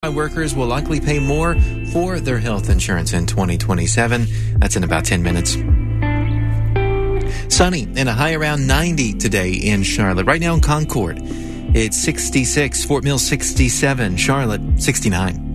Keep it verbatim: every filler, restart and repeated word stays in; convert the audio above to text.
Workers will likely pay more for their health insurance in twenty twenty-seven. That's in about ten minutes. Sunny and a high around ninety today in Charlotte. Right now in Concord, it's sixty-six. Fort Mill, sixty-seven. Charlotte, sixty-nine.